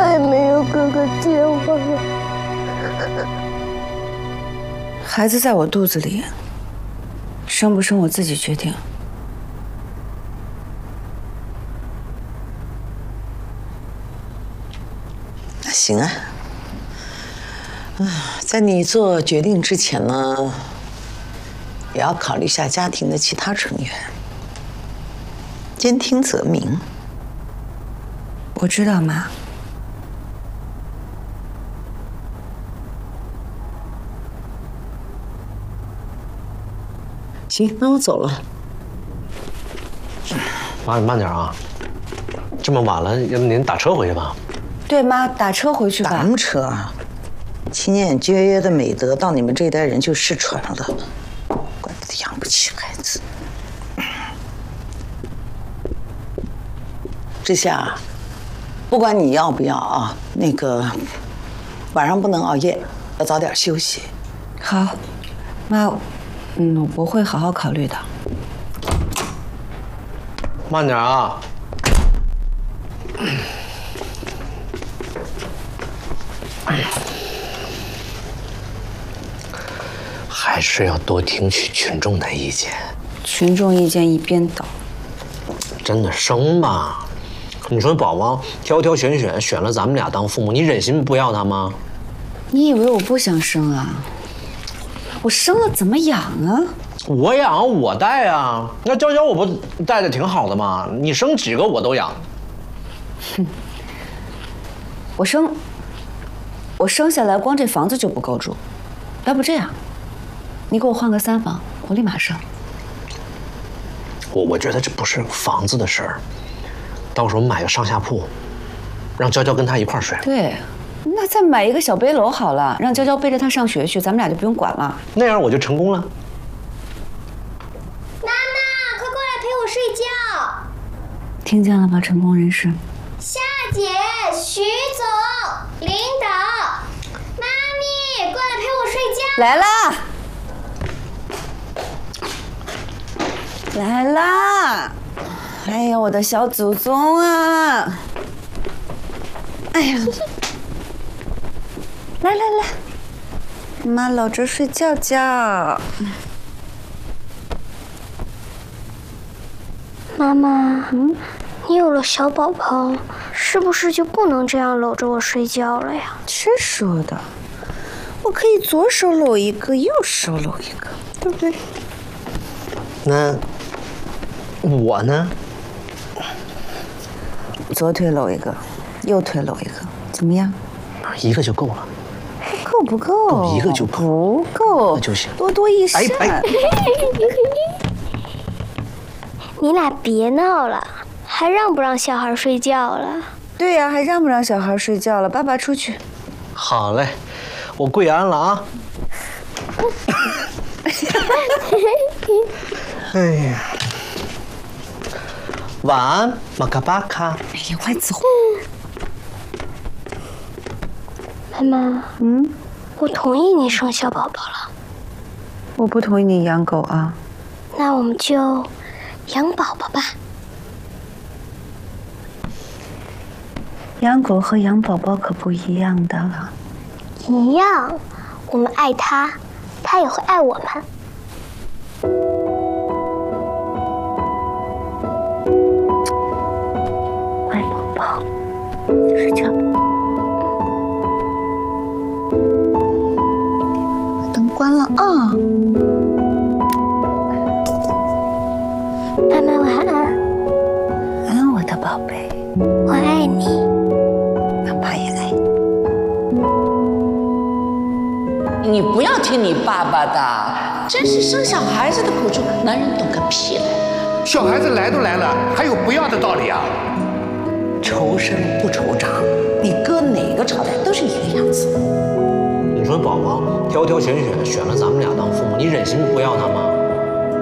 再没有哥哥接我了。 孩子在我肚子里，生不生我自己决定。 那行啊。在你做决定之前呢，也要考虑一下家庭的其他成员，兼听则明。 我知道，妈。 行，那我走了。 妈，你慢点啊！这么晚了，要不您打车回去吧？ 对，妈，打车回去吧。 打什么车啊？勤俭节约的美德到你们这一代人就失传了，怪不得养不起孩子。这下，不管你要不要啊，那个晚上不能熬夜，要早点休息。 好，妈，我会好好考虑的。 慢点啊！还是要多听取群众的意见。 群众意见一边倒。 真的生吧？你说宝宝挑挑选选，选了咱们俩当父母，你忍心不要他吗？ 你以为我不想生啊？我生了怎么养啊？ 我养我带啊，那娇娇我不带的挺好的吗？你生几个我都养。 哼，我生下来光这房子就不够住，要不这样，你给我换个3房，我立马生。 我觉得这不是房子的事儿，到时候买个上下铺，让娇娇跟他一块儿睡。 对，那再买一个小背篓好了，让娇娇背着他上学去，咱们俩就不用管了。 那样我就成功了。 妈妈，快过来陪我睡觉。 听见了吧，成功人士。 夏姐、徐总、领导，妈咪，过来陪我睡觉。 来啦！来啦！哎呀，我的小祖宗啊！哎呀，来来来，妈搂着睡觉觉。 妈妈，你有了小宝宝，是不是就不能这样搂着我睡觉了呀？ 谁说的？我可以左手搂一个，右手搂一个，对不对？ 那我呢？ 左腿搂一个，右腿搂一个，怎么样？ 一个就够了。 够不够？ 够一个就够。 不够， 那就行。 多多益善。 你俩别闹了，还让不让小孩睡觉了？ 对呀，还让不让小孩睡觉了？爸爸出去。 好嘞，我跪安了啊。哎呀，晚安，马卡巴卡。 哎呀，快走。 妈妈，我同意你生小宝宝了。 我不同意你养狗啊。 那我们就养宝宝吧。 养狗和养宝宝可不一样的了。 一样，我们爱它，它也会爱我们。 乖宝宝，睡觉。灯关了啊。 妈妈晚安。 晚安，我的宝贝。 我爱你。 妈妈也爱你。 你不要听你爸爸的，真是生小孩子的苦处，男人懂个屁来！ 小孩子来都来了，还有不要的道理啊？ 愁生不愁长，你搁哪个朝代都是一个样子。 你说宝宝挑挑选选，选了咱们俩当父母，你忍心不要他吗？